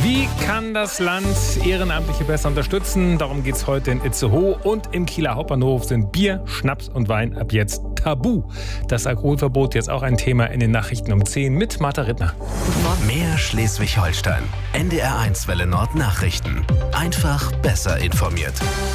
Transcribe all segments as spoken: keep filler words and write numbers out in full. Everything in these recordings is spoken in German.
Wie kann das Land Ehrenamtliche besser unterstützen? Darum geht es heute in Itzehoe. Und im Kieler Hauptbahnhof sind Bier, Schnaps und Wein ab jetzt tabu. Das Alkoholverbot jetzt auch ein Thema in den Nachrichten um zehn mit Martha Rittner. Mehr Schleswig-Holstein. N D R eins Welle Nord Nachrichten. Einfach besser informiert.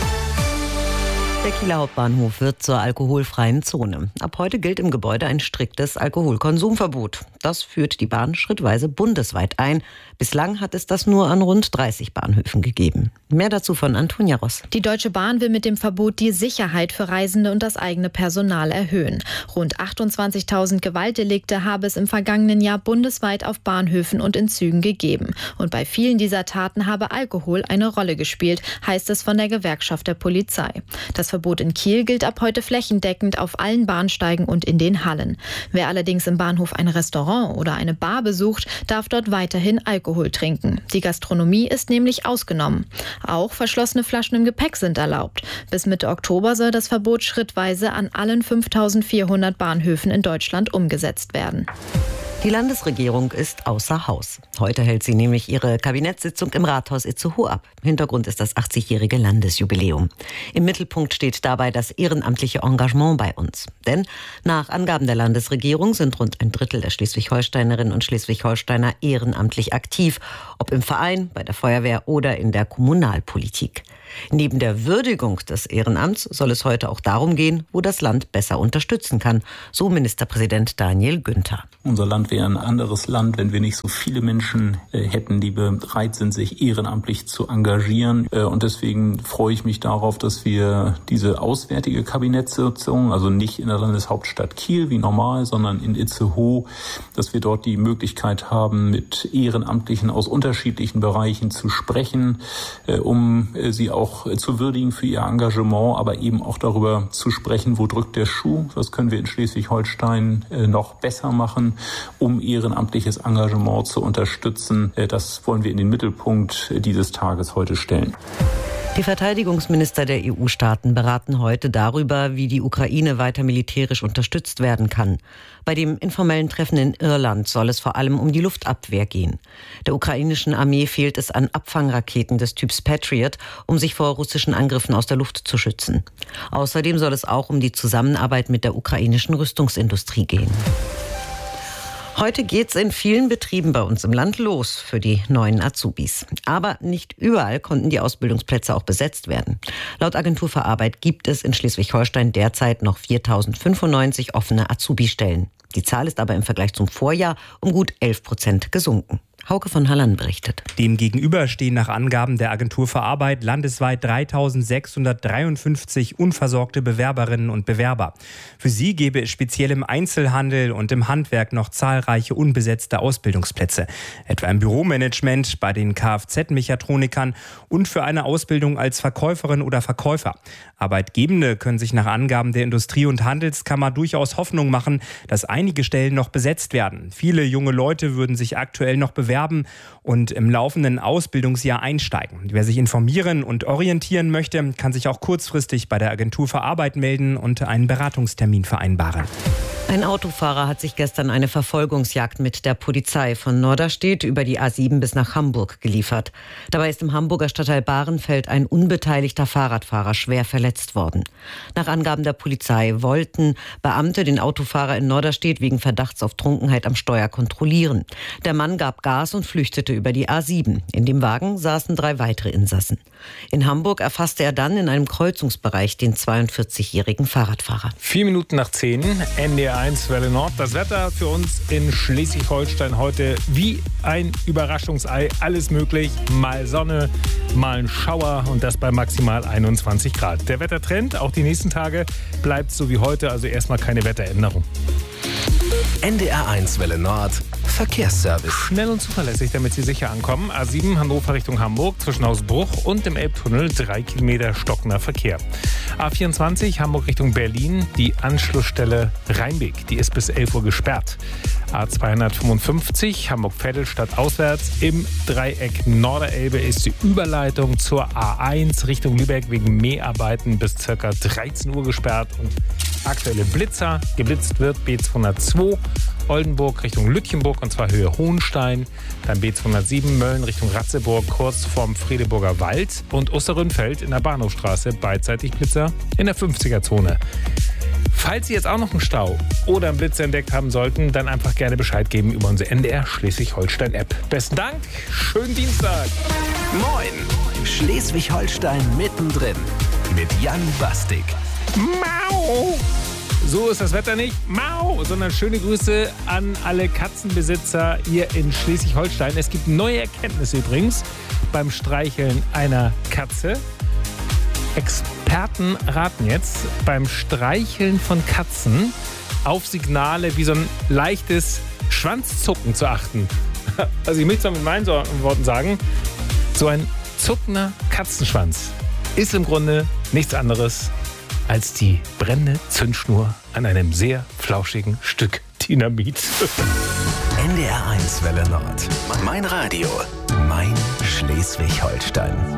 Der Kieler Hauptbahnhof wird zur alkoholfreien Zone. Ab heute gilt im Gebäude ein striktes Alkoholkonsumverbot. Das führt die Bahn schrittweise bundesweit ein. Bislang hat es das nur an rund dreißig Bahnhöfen gegeben. Mehr dazu von Antonia Ross. Die Deutsche Bahn will mit dem Verbot die Sicherheit für Reisende und das eigene Personal erhöhen. Rund achtundzwanzigtausend Gewaltdelikte habe es im vergangenen Jahr bundesweit auf Bahnhöfen und in Zügen gegeben. Und bei vielen dieser Taten habe Alkohol eine Rolle gespielt, heißt es von der Gewerkschaft der Polizei. Das Verbot in Kiel gilt ab heute flächendeckend auf allen Bahnsteigen und in den Hallen. Wer allerdings im Bahnhof ein Restaurant oder eine Bar besucht, darf dort weiterhin Alkohol trinken. Die Gastronomie ist nämlich ausgenommen. Auch verschlossene Flaschen im Gepäck sind erlaubt. Bis Mitte Oktober soll das Verbot schrittweise an allen fünftausendvierhundert Bahnhöfen in Deutschland umgesetzt werden. Die Landesregierung ist außer Haus. Heute hält sie nämlich ihre Kabinettssitzung im Rathaus Itzehoe ab. Hintergrund ist das achtzigjährige Landesjubiläum. Im Mittelpunkt steht dabei das ehrenamtliche Engagement bei uns. Denn nach Angaben der Landesregierung sind rund ein Drittel der Schleswig-Holsteinerinnen und Schleswig-Holsteiner ehrenamtlich aktiv, ob im Verein, bei der Feuerwehr oder in der Kommunalpolitik. Neben der Würdigung des Ehrenamts soll es heute auch darum gehen, wo das Land besser unterstützen kann, so Ministerpräsident Daniel Günther. Unser Land wäre ein anderes Land, wenn wir nicht so viele Menschen äh, hätten, die bereit sind, sich ehrenamtlich zu engagieren. Äh, und deswegen freue ich mich darauf, dass wir diese auswärtige Kabinettssitzung, also nicht in der Landeshauptstadt Kiel wie normal, sondern in Itzehoe, dass wir dort die Möglichkeit haben, mit Ehrenamtlichen aus unterschiedlichen Bereichen zu sprechen, äh, um äh, sie auch auch zu würdigen für ihr Engagement, aber eben auch darüber zu sprechen, wo drückt der Schuh, was können wir in Schleswig-Holstein noch besser machen, um ehrenamtliches Engagement zu unterstützen. Das wollen wir in den Mittelpunkt dieses Tages heute stellen. Die Verteidigungsminister der E U-Staaten beraten heute darüber, wie die Ukraine weiter militärisch unterstützt werden kann. Bei dem informellen Treffen in Irland soll es vor allem um die Luftabwehr gehen. Der ukrainischen Armee fehlt es an Abfangraketen des Typs Patriot, um sich vor russischen Angriffen aus der Luft zu schützen. Außerdem soll es auch um die Zusammenarbeit mit der ukrainischen Rüstungsindustrie gehen. Heute geht's in vielen Betrieben bei uns im Land los für die neuen Azubis. Aber nicht überall konnten die Ausbildungsplätze auch besetzt werden. Laut Agentur für Arbeit gibt es in Schleswig-Holstein derzeit noch viertausendfünfundneunzig offene Azubi-Stellen. Die Zahl ist aber im Vergleich zum Vorjahr um gut elf Prozent gesunken. Hauke von Halland berichtet. Dem gegenüber stehen nach Angaben der Agentur für Arbeit landesweit dreitausendsechshundertdreiundfünfzig unversorgte Bewerberinnen und Bewerber. Für sie gäbe es speziell im Einzelhandel und im Handwerk noch zahlreiche unbesetzte Ausbildungsplätze. Etwa im Büromanagement, bei den Kfz-Mechatronikern und für eine Ausbildung als Verkäuferin oder Verkäufer. Arbeitgebende können sich nach Angaben der Industrie- und Handelskammer durchaus Hoffnung machen, dass einige Stellen noch besetzt werden. Viele junge Leute würden sich aktuell noch bewerben und im laufenden Ausbildungsjahr einsteigen. Wer sich informieren und orientieren möchte, kann sich auch kurzfristig bei der Agentur für Arbeit melden und einen Beratungstermin vereinbaren. Ein Autofahrer hat sich gestern eine Verfolgungsjagd mit der Polizei von Norderstedt über die A sieben bis nach Hamburg geliefert. Dabei ist im Hamburger Stadtteil Bahrenfeld ein unbeteiligter Fahrradfahrer schwer verletzt worden. Nach Angaben der Polizei wollten Beamte den Autofahrer in Norderstedt wegen Verdachts auf Trunkenheit am Steuer kontrollieren. Der Mann gab Gas und flüchtete über die A sieben. In dem Wagen saßen drei weitere Insassen. In Hamburg erfasste er dann in einem Kreuzungsbereich den zweiundvierzigjährigen Fahrradfahrer. Vier Minuten nach zehn, N D R eins Welle Nord. Das Wetter für uns in Schleswig-Holstein heute wie ein Überraschungsei. Alles möglich. Mal Sonne, mal ein Schauer und das bei maximal einundzwanzig Grad. Der Wettertrend auch die nächsten Tage bleibt so wie heute, also erstmal keine Wetteränderung. N D R eins Welle Nord Verkehrsservice. Schnell und zuverlässig, damit Sie sicher ankommen. A sieben Hannover Richtung Hamburg zwischen Hausbruch und dem Elbtunnel drei Kilometer stockender Verkehr. A vierundzwanzig Hamburg Richtung Berlin, die Anschlussstelle Rheinweg, die ist bis elf Uhr gesperrt. A zweihundertfünfundfünfzig Hamburg-Vettelstadt auswärts im Dreieck Norderelbe ist die Überleitung zur A eins Richtung Lübeck wegen Mäharbeiten bis ca. dreizehn Uhr gesperrt und aktuelle Blitzer. Geblitzt wird B zweihundertzwei Oldenburg Richtung Lütjenburg und zwar Höhe Hohenstein. Dann B zweihundertsieben Mölln Richtung Ratzeburg kurz vorm Fredeburger Wald. Und Osterrönfeld in der Bahnhofstraße beidseitig Blitzer in der fünfziger-Zone. Falls Sie jetzt auch noch einen Stau oder einen Blitz entdeckt haben sollten, dann einfach gerne Bescheid geben über unsere N D R Schleswig-Holstein-App. Besten Dank, schönen Dienstag. Moin, Schleswig-Holstein mittendrin mit Jan Bastik. Mau! So ist das Wetter nicht, mau, sondern schöne Grüße an alle Katzenbesitzer hier in Schleswig-Holstein. Es gibt neue Erkenntnisse übrigens beim Streicheln einer Katze. Experten raten jetzt, beim Streicheln von Katzen auf Signale wie so ein leichtes Schwanzzucken zu achten. Also ich möchte es mit meinen Worten sagen, so ein zuckender Katzenschwanz ist im Grunde nichts anderes als die brennende Zündschnur an einem sehr flauschigen Stück Dynamit. N D R eins Welle Nord. Mein Radio. Mein Schleswig-Holstein.